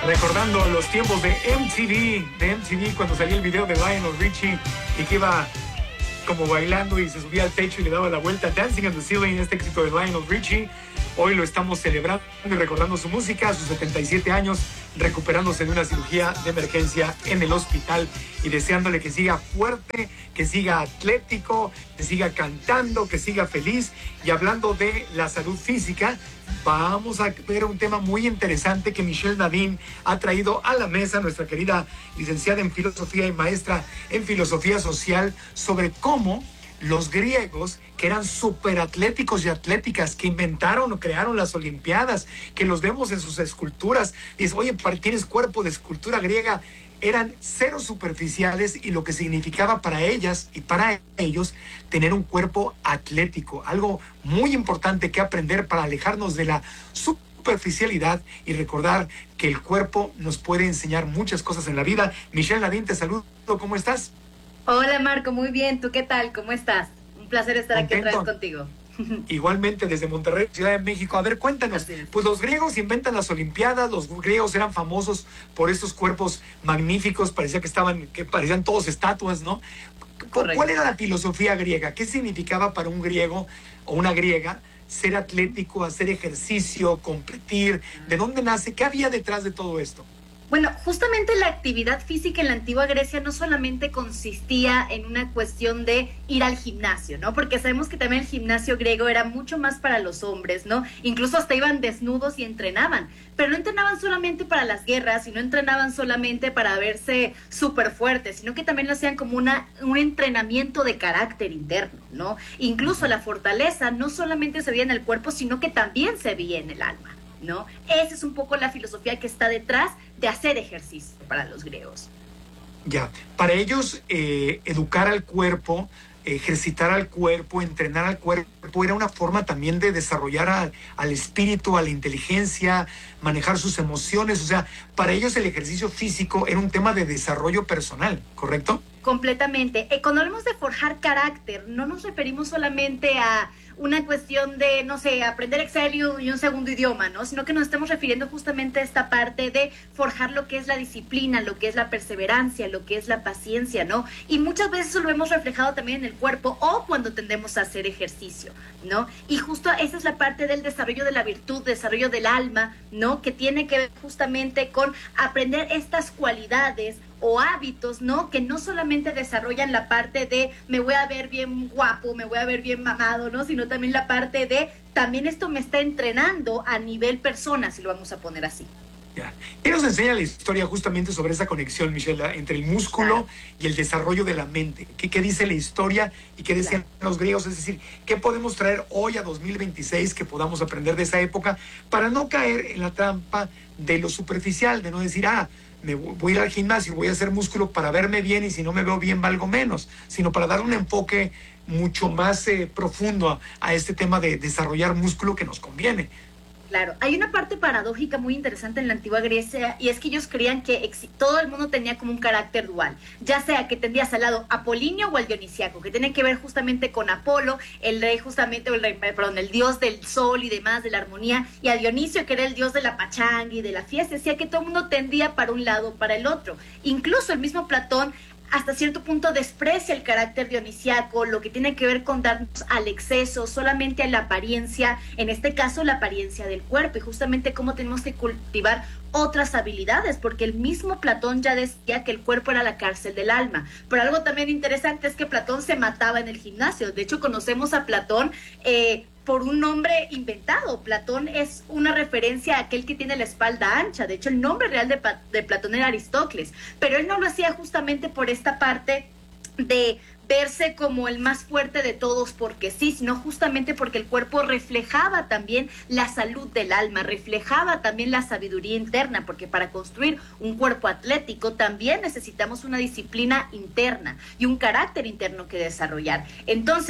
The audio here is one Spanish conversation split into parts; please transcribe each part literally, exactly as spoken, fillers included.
recordando los tiempos de M T V, de M T V cuando salía el video de Lionel Richie y que iba como bailando y se subía al techo y le daba la vuelta, Dancing on the Ceiling, este éxito de Lionel Richie. Hoy lo estamos celebrando y recordando su música, a sus setenta y siete años, recuperándose de una cirugía de emergencia en el hospital y deseándole que siga fuerte, que siga atlético, que siga cantando, que siga feliz. Y hablando de la salud física, vamos a ver un tema muy interesante que Michelle Nadine ha traído a la mesa, nuestra querida licenciada en filosofía y maestra en filosofía social, sobre cómo los griegos, que eran súper atléticos y atléticas, que inventaron o crearon las Olimpiadas, que los vemos en sus esculturas, dices, oye, tienes cuerpo de escultura griega, eran cero superficiales, y lo que significaba para ellas y para ellos tener un cuerpo atlético, algo muy importante que aprender para alejarnos de la superficialidad y recordar que el cuerpo nos puede enseñar muchas cosas en la vida. Michelle Nadine, te saludo, ¿cómo estás? Hola Marco, muy bien, ¿tú qué tal? ¿Cómo estás? Un placer estar Contento. aquí otra vez contigo. Igualmente desde Monterrey, Ciudad de México. A ver, cuéntanos, pues los griegos inventan las Olimpiadas, los griegos eran famosos por estos cuerpos magníficos, parecía que estaban, que parecían todos estatuas, ¿no? Correcto. ¿Cuál era la filosofía griega? ¿Qué significaba para un griego o una griega ser atlético, hacer ejercicio, competir? ¿De dónde nace? ¿Qué había detrás de todo esto? Bueno, justamente la actividad física en la antigua Grecia no solamente consistía en una cuestión de ir al gimnasio, ¿no? Porque sabemos que también el gimnasio griego era mucho más para los hombres, ¿no? Incluso hasta iban desnudos y entrenaban, pero no entrenaban solamente para las guerras y no entrenaban solamente para verse súper fuertes, sino que también lo hacían como una, un entrenamiento de carácter interno, ¿no? Incluso la fortaleza no solamente se veía en el cuerpo, sino que también se veía en el alma, ¿no? Esa es un poco la filosofía que está detrás de hacer ejercicio para los griegos. Ya, para ellos eh, educar al cuerpo, ejercitar al cuerpo, entrenar al cuerpo, era una forma también de desarrollar a, al espíritu, a la inteligencia, manejar sus emociones. O sea, para ellos el ejercicio físico era un tema de desarrollo personal, ¿correcto? Completamente. Eh, cuando hablamos de forjar carácter, no nos referimos solamente a una cuestión de, no sé, aprender Excel y un, y un segundo idioma, ¿no? Sino que nos estamos refiriendo justamente a esta parte de forjar lo que es la disciplina, lo que es la perseverancia, lo que es la paciencia, ¿no? Y muchas veces eso lo hemos reflejado también en el cuerpo o cuando tendemos a hacer ejercicio, ¿no? Y justo esa es la parte del desarrollo de la virtud, desarrollo del alma, ¿no? Que tiene que ver justamente con aprender estas cualidades o hábitos, ¿no? Que no solamente desarrollan la parte de me voy a ver bien guapo, me voy a ver bien mamado, ¿no? Sino también la parte de también esto me está entrenando a nivel persona, si lo vamos a poner así. Ya. ¿Qué nos enseña la historia justamente sobre esa conexión, Michelle, entre el músculo claro. y el desarrollo de la mente? ¿Qué, qué dice la historia y qué decían claro. los griegos? Es decir, ¿qué podemos traer hoy a dos mil veintiséis que podamos aprender de esa época para no caer en la trampa de lo superficial, de no decir, ah, me voy a ir al gimnasio, voy a hacer músculo para verme bien y si no me veo bien valgo menos, sino para dar un enfoque mucho más eh, profundo a, a este tema de desarrollar músculo que nos conviene? Claro, hay una parte paradójica muy interesante en la antigua Grecia y es que ellos creían que todo el mundo tenía como un carácter dual, ya sea que tendías al lado apolíneo o al dionisiaco, que tiene que ver justamente con Apolo, el rey justamente, el rey, perdón, el dios del sol y demás, de la armonía, y a Dionisio, que era el dios de la pachanga y de la fiesta. Decía que todo el mundo tendía para un lado o para el otro. Incluso el mismo Platón hasta cierto punto desprecia el carácter dionisiaco, lo que tiene que ver con darnos al exceso, solamente a la apariencia, en este caso la apariencia del cuerpo, y justamente cómo tenemos que cultivar otras habilidades, porque el mismo Platón ya decía que el cuerpo era la cárcel del alma. Pero algo también interesante es que Platón se mataba en el gimnasio. De hecho, conocemos a Platón eh, por un nombre inventado. Platón es una referencia a aquel que tiene la espalda ancha. De hecho, el nombre real de, de Platón era Aristócles, pero él no lo hacía justamente por esta parte de verse como el más fuerte de todos porque sí, sino justamente porque el cuerpo reflejaba también la salud del alma, reflejaba también la sabiduría interna, porque para construir un cuerpo atlético también necesitamos una disciplina interna y un carácter interno que desarrollar. Entonces,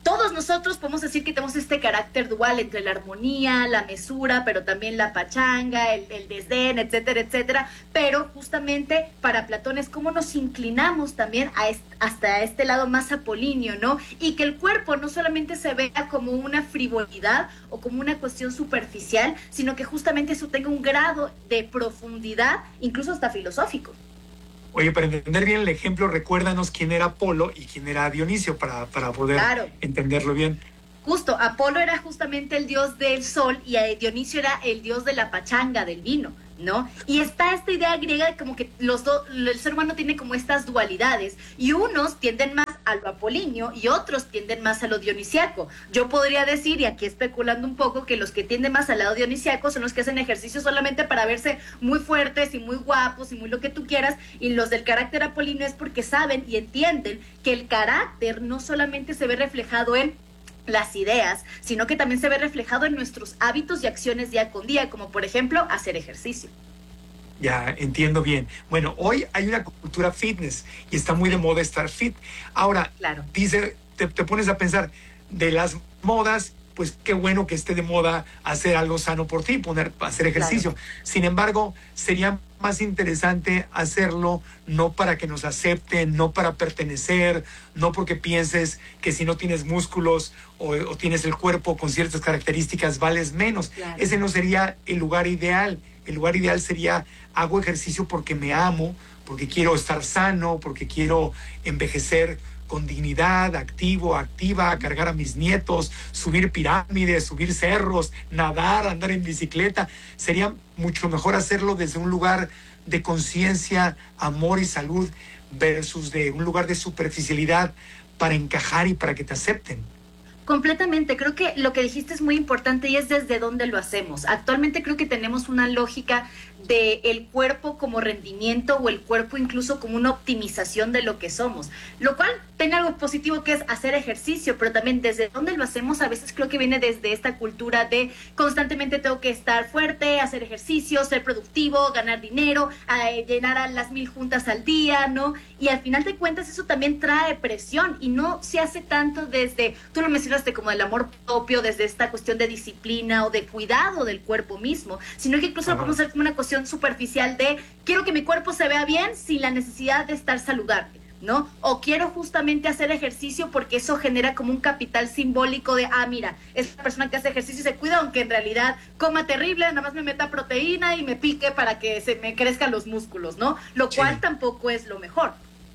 todos nosotros podemos decir que tenemos este carácter dual entre la armonía, la mesura, pero también la pachanga, el, el desdén, etcétera, etcétera. Pero justamente para Platón es cómo nos inclinamos también a est- hasta este lado más apolíneo, ¿no? Y que el cuerpo no solamente se vea como una frivolidad o como una cuestión superficial, sino que justamente eso tenga un grado de profundidad, incluso hasta filosófico. Oye, para entender bien el ejemplo, recuérdanos quién era Apolo y quién era Dionisio para, para poder Claro. entenderlo bien. Justo, Apolo era justamente el dios del sol y Dionisio era el dios de la pachanga, del vino, ¿no? Y está esta idea griega de como que los dos, el ser humano tiene como estas dualidades y unos tienden más a lo apolíneo y otros tienden más a lo dionisiaco. Yo podría decir, y aquí especulando un poco, que los que tienden más al lado dionisiaco son los que hacen ejercicio solamente para verse muy fuertes y muy guapos y muy lo que tú quieras, y los del carácter apolíneo es porque saben y entienden que el carácter no solamente se ve reflejado en las ideas, sino que también se ve reflejado en nuestros hábitos y acciones día con día, como por ejemplo hacer ejercicio. Ya, entiendo bien. Bueno, hoy hay una cultura fitness y está muy de moda estar fit. Ahora, Claro. dice, te, te pones a pensar, de las modas, pues qué bueno que esté de moda hacer algo sano por ti, poner, hacer ejercicio. Claro. Sin embargo, sería más interesante hacerlo no para que nos acepten, no para pertenecer, no porque pienses que si no tienes músculos o, o tienes el cuerpo con ciertas características vales menos. Claro. Ese no sería el lugar ideal. El lugar ideal sería hago ejercicio porque me amo, porque quiero estar sano, porque quiero envejecer con dignidad, activo, activa, cargar a mis nietos, subir pirámides, subir cerros, nadar, andar en bicicleta. Sería mucho mejor hacerlo desde un lugar de conciencia, amor y salud versus de un lugar de superficialidad para encajar y para que te acepten. Completamente, creo que lo que dijiste es muy importante y es desde dónde lo hacemos. Actualmente creo que tenemos una lógica de el cuerpo como rendimiento o el cuerpo incluso como una optimización de lo que somos, lo cual tiene algo positivo que es hacer ejercicio, pero también desde dónde lo hacemos a veces creo que viene desde esta cultura de constantemente tengo que estar fuerte, hacer ejercicio, ser productivo, ganar dinero, eh, llenar a las mil juntas al día, ¿no? Y al final de cuentas eso también trae presión y no se hace tanto desde, tú lo mencionaste como del amor propio, desde esta cuestión de disciplina o de cuidado del cuerpo mismo, sino que incluso lo podemos hacer como una cuestión superficial de quiero que mi cuerpo se vea bien sin la necesidad de estar saludable, ¿no? O quiero justamente hacer ejercicio porque eso genera como un capital simbólico de, ah, mira, esta persona que hace ejercicio se cuida, aunque en realidad coma terrible, nada más me meta proteína y me pique para que se me crezcan los músculos, ¿no? Lo Sí. cual tampoco es lo mejor.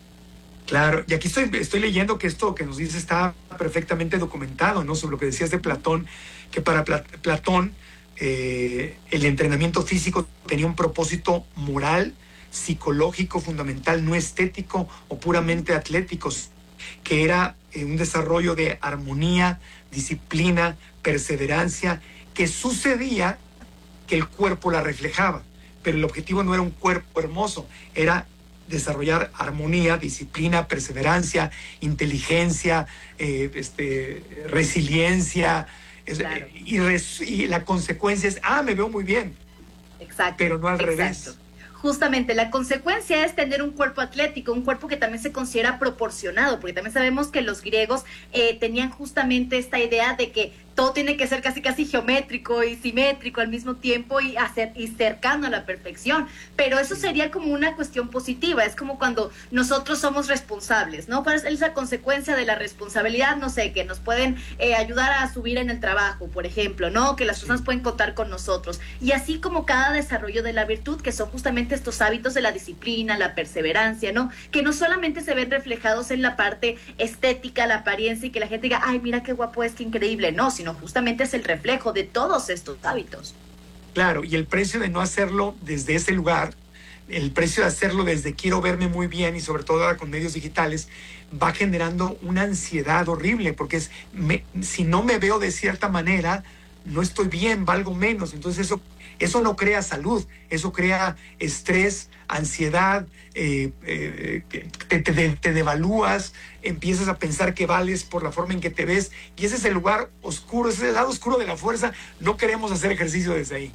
Claro, y aquí estoy, estoy leyendo que esto que nos dice está perfectamente documentado, ¿no? Sobre lo que decías de Platón, que para Pla- Platón eh, el entrenamiento físico tenía un propósito moral, psicológico, fundamental, no estético o puramente atlético, que era eh, un desarrollo de armonía, disciplina, perseverancia, que sucedía que el cuerpo la reflejaba, pero el objetivo no era un cuerpo hermoso, era desarrollar armonía, disciplina, perseverancia, inteligencia, eh, este, resiliencia, Claro. y, res, y la consecuencia es, ah, me veo muy bien. Exacto. Pero no al exacto. revés. Justamente, la consecuencia es tener un cuerpo atlético, un cuerpo que también se considera proporcionado, porque también sabemos que los griegos eh, tenían justamente esta idea de que todo tiene que ser casi casi geométrico y simétrico al mismo tiempo y, hacer, y cercano a la perfección, pero eso sería como una cuestión positiva, es como cuando nosotros somos responsables, ¿no? ¿Cuál es esa consecuencia de la responsabilidad? No sé, que nos pueden eh, ayudar a subir en el trabajo, por ejemplo, ¿no? Que las Sí. personas pueden contar con nosotros, y así como cada desarrollo de la virtud, que son justamente estos hábitos de la disciplina, la perseverancia, ¿no? Que no solamente se ven reflejados en la parte estética, la apariencia y que la gente diga, ay, mira qué guapo es, qué increíble, no, sino justamente es el reflejo de todos estos hábitos. Claro, y el precio de no hacerlo desde ese lugar, el precio de hacerlo desde quiero verme muy bien y sobre todo ahora con medios digitales, va generando una ansiedad horrible, porque es me, si no me veo de cierta manera, no estoy bien, valgo menos. Entonces eso, eso no crea salud, eso crea estrés, ansiedad, eh, eh, te, te, te devalúas, empiezas a pensar que vales por la forma en que te ves, y ese es el lugar oscuro, ese es el lado oscuro de la fuerza. No queremos hacer ejercicio desde ahí.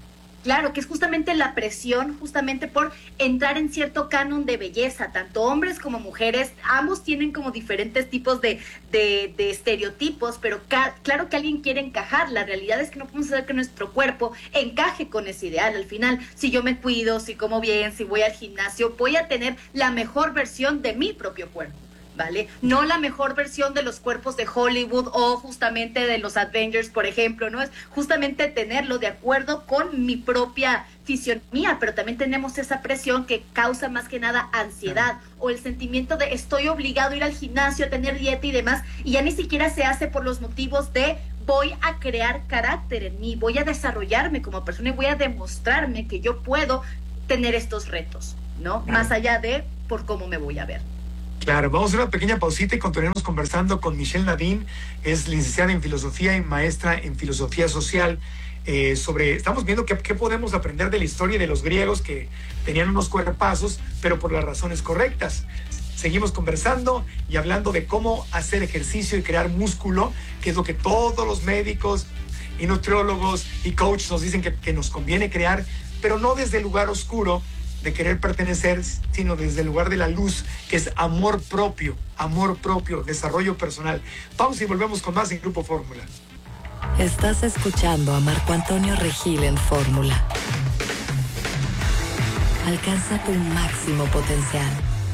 Claro, que es justamente la presión, justamente por entrar en cierto canon de belleza, tanto hombres como mujeres, ambos tienen como diferentes tipos de, de, de estereotipos, pero ca- claro que alguien quiere encajar, la realidad es que no podemos hacer que nuestro cuerpo encaje con ese ideal. Al final, si yo me cuido, si como bien, si voy al gimnasio, voy a tener la mejor versión de mi propio cuerpo. ¿Vale? No la mejor versión de los cuerpos de Hollywood o justamente de los Avengers, por ejemplo, ¿no? Es justamente tenerlo de acuerdo con mi propia fisionomía, pero también tenemos esa presión que causa más que nada ansiedad o el sentimiento de estoy obligado a ir al gimnasio, a tener dieta y demás, y ya ni siquiera se hace por los motivos de voy a crear carácter en mí, voy a desarrollarme como persona y voy a demostrarme que yo puedo tener estos retos, ¿no? Más allá de por cómo me voy a ver. Claro, vamos a hacer una pequeña pausita y continuaremos conversando con Michelle Nadine, es licenciada en Filosofía y maestra en Filosofía Social, eh, sobre, estamos viendo qué, qué podemos aprender de la historia de los griegos que tenían unos cuerpazos, pero por las razones correctas. Seguimos conversando y hablando de cómo hacer ejercicio y crear músculo, que es lo que todos los médicos y nutriólogos y coaches nos dicen que, que nos conviene crear, pero no desde el lugar oscuro de querer pertenecer, sino desde el lugar de la luz, que es amor propio, amor propio, desarrollo personal. Vamos y volvemos con más en Grupo Fórmula. Estás escuchando a Marco Antonio Regil en Fórmula. Alcanza tu máximo potencial.